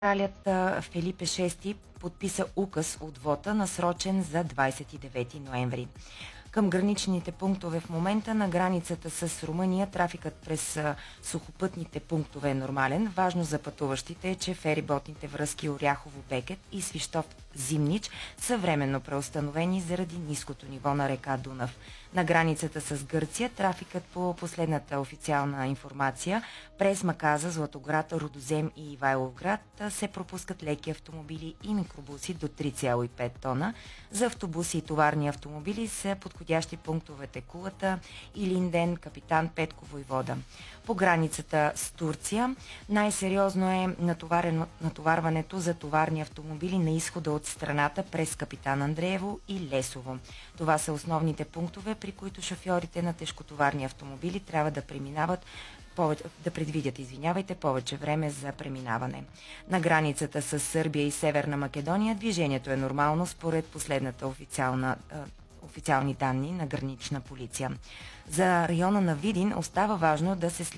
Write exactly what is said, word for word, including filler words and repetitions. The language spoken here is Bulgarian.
Кралят Фелипе шести подписа указ от вота, насрочен за двадесет и девети ноември. Към граничните пунктове в момента на границата с Румъния трафикът през сухопътните пунктове е нормален. Важно за пътуващите е, че фериботните връзки Оряхово-Бекет и Свищов-Зимнич са временно преустановени заради ниското ниво на река Дунав. На границата с Гърция трафикът по последната официална информация през Маказа, Златоград, Рудозем и Ивайловград се пропускат леки автомобили и микробуси до три цяло и пет тона. За автобуси и товарни автомобили са подходящи пунктовете Кулата, Илинден, Капитан Петко, Войвода. По границата с Турция най-сериозно е натоварването за товарни автомобили на изхода от страната през Капитан Андреево и Лесово. Това са основните пунктове, при които шофьорите на тежкотоварни автомобили трябва да преминават да предвидят, извинявайте, повече време за преминаване. На границата с Сърбия и Северна Македония движението е нормално според последната официална официални данни на гранична полиция. За района на Видин остава важно да се следи